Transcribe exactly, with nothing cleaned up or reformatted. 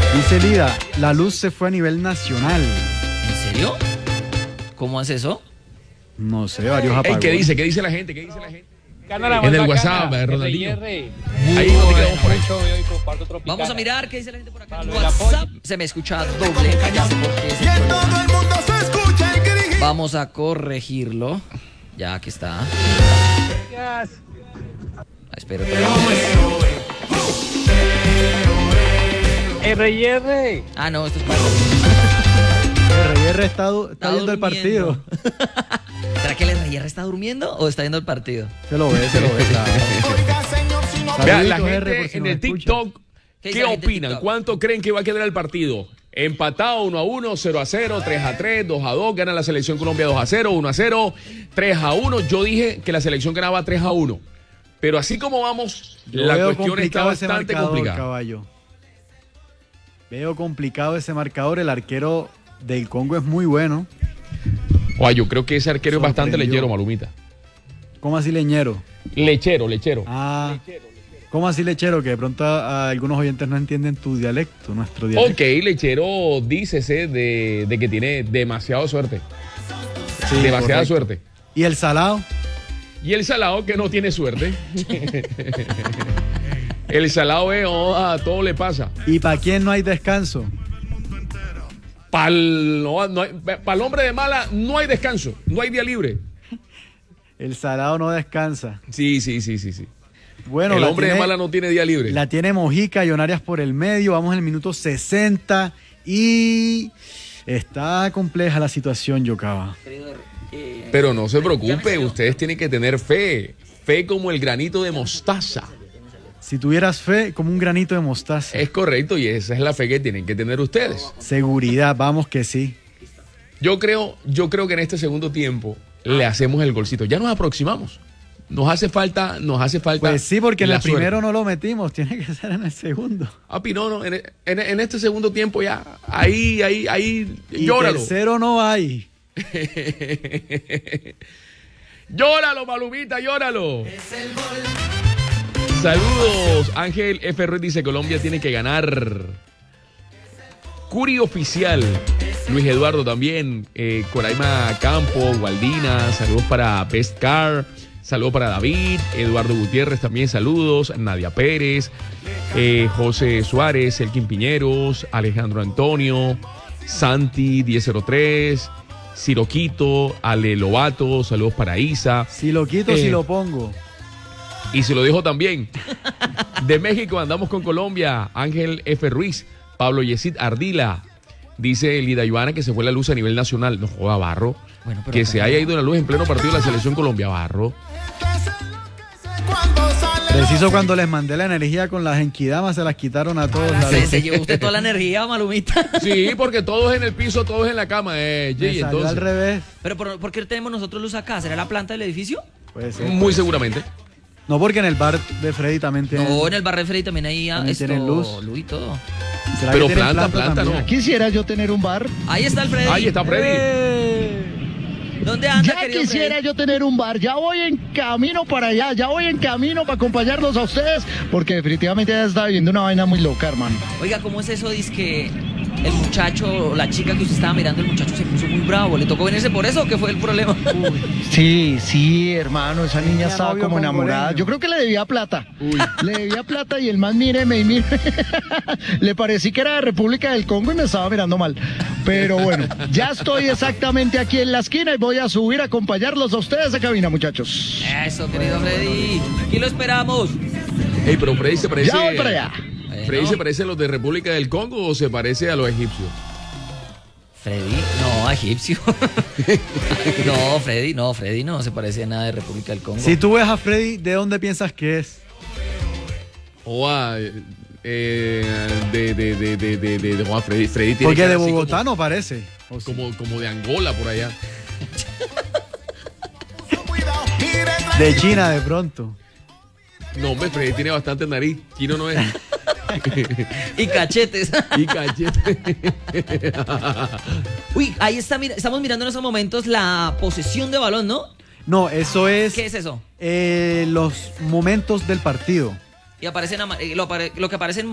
Dice Lida, la luz se fue a nivel nacional. ¿En serio? ¿Cómo hace eso? No sé, varios apagones. Ey, ¿qué dice? ¿Qué dice la gente? ¿Qué dice la gente? Cámara, En el bacana, WhatsApp, R Ronaldinho. R. Ahí Muy donde bueno, quedamos por ahí. mucho hoy con Pardo Tropicana. Vamos a mirar qué dice la gente por acá. Pablo, en el WhatsApp apoyo. se me escucha doble. Ya sé por qué es el problema. Vamos a corregirlo. Ya, aquí está. Ah, espero. R y R. Ah, no, esto es para... R y R está, du- está viendo el partido. ¿Será que el R y R está durmiendo o está viendo el partido? Se lo ve, se lo ve, claro. Vean, la Saluditos, R, por gente si en nos el escucha. TikTok, ¿Qué dice ¿qué la gente en opinan? TikTok? ¿Cuánto creen que va a quedar el partido? Empatado uno a uno, cero a cero, tres a tres, dos a dos, gana la selección Colombia dos a cero, uno a cero, tres a uno. Yo dije que la selección ganaba tres a uno. Pero así como vamos, Yo la veo cuestión está complicado ese bastante marcador, complicada. caballo. Veo complicado ese marcador. El arquero del Congo es muy bueno. Oye, yo creo que ese arquero es bastante Sorprendió. lechero, Malumita. ¿Cómo así leñero? Lechero, lechero. Ah, ¿cómo así lechero? Que de pronto a, a algunos oyentes no entienden tu dialecto, nuestro dialecto. Ok, lechero, dícese de, de que tiene demasiada suerte. Sí, demasiada correcto. suerte. ¿Y el salado? Y el salado que no tiene suerte. El salado es, oh, a todo le pasa. ¿Y para quién no hay descanso? Para el, no, no hay- pa'l hombre de mala no hay descanso, no hay día libre. El salado no descansa. Sí, sí, sí, sí, sí. Bueno, El la hombre tiene- de mala no tiene día libre. La tiene Mojica, Millonarias por el medio. Vamos en el minuto sesenta y está compleja la situación, Yocaba. Pero no se preocupe, ustedes tienen que tener fe. Fe como el granito de mostaza. Si tuvieras fe, como un granito de mostaza. Es correcto y esa es la fe que tienen que tener ustedes. Seguridad, vamos que sí. Yo creo, yo creo que en este segundo tiempo le hacemos el golcito. Ya nos aproximamos. Nos hace falta, nos hace falta. Pues sí, porque en la el primero suerte. no lo metimos, tiene que ser en el segundo. Api, no, no, en, en- en este segundo tiempo ya, ahí, ahí, ahí, Y llóralo. tercero no hay. Llóralo, Malumita, llóralo. Saludos, Ángel F. Ruiz dice Colombia tiene que ganar. Curi Oficial, Luis Eduardo también, eh, Coraima Campo, Gualdina, saludos para Best Car, saludos para David, Eduardo Gutiérrez también, saludos, Nadia Pérez, eh, José Suárez, Elkin Piñeros, Alejandro Antonio, Santi diez cero tres, Ciroquito, Ale Lobato, saludos para Isa. Si lo quito, Eh, si lo pongo. Y se lo dijo también. De México andamos con Colombia. Ángel F. Ruiz, Pablo Yesid Ardila. Dice Lida Ivana que se fue la luz a nivel nacional. No joda, Barro. Bueno, pero que acá se no. haya ido la luz en pleno partido de la selección Colombia, Barro. Preciso cuando les mandé la energía con las enquidamas, se las quitaron a todos. La Se, luz. se llevó usted toda la energía, Malumita. Sí, porque todos en el piso, todos en la cama. Eh, Me Jay, salió entonces, al revés. Pero ¿por, ¿por qué tenemos nosotros luz acá? ¿Será la planta del edificio? Puede ser. muy seguramente. No, porque en el bar de Freddy también tienen. No, en el bar de Freddy también hay ah, También esto, tienen luz. luz y todo. ¿Será Pero que tienen planta, planta, también? no. Quisiera yo tener un bar. Ahí está el Freddy. Ahí está Freddy. ¡Eh! ¿Dónde anda, Ya querido quisiera Freddy? yo tener un bar. Ya voy en camino para allá. Ya voy en camino para acompañarlos a ustedes. Porque definitivamente ya está viviendo una vaina muy loca, hermano. Oiga, ¿cómo es eso? Dice que el muchacho, o la chica que usted estaba mirando, el muchacho se puso muy bravo. ¿Le tocó venirse por eso o qué fue el problema? Sí, sí, hermano. Esa niña Tenía estaba novio como enamorada. congoleño. Yo creo que le debía plata. Uy. Le debía plata y el man míreme y mire. Le parecí que era de República del Congo y me estaba mirando mal. Pero bueno, ya estoy exactamente aquí en la esquina y voy a subir a acompañarlos a ustedes a cabina, muchachos. Eso, querido Freddy. Aquí lo esperamos. Ey, pero Freddy se parece. Ya voy para allá. Freddy Bueno. se parece a los de República del Congo o se parece a los egipcios. Freddy, no, egipcio. No, Freddy, no, Freddy no se parece a nada de República del Congo. Si tú ves a Freddy, ¿de dónde piensas que es? O a, eh, de, de, de, de, de, de, de Juan Freddy. Freddy tiene Porque cara de así Bogotá como, no parece. ¿O sí? como, como de Angola por allá. De China de pronto. No, hombre, Freddy tiene bastante nariz. Chino no es. Y cachetes. Y cachete. Uy, ahí está, mira, estamos mirando en estos momentos la posesión de balón, ¿no? No, eso es ¿Qué es eso? eh, los momentos del partido. Y aparecen ama- eh, lo, apare- lo que aparece en